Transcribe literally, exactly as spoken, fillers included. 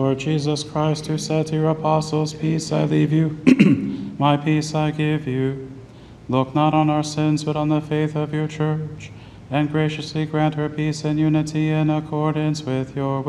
Lord Jesus Christ, who said to your apostles, "Peace I leave you, my peace I give you," look not on our sins, but on the faith of your church, and graciously grant her peace and unity in accordance with your will.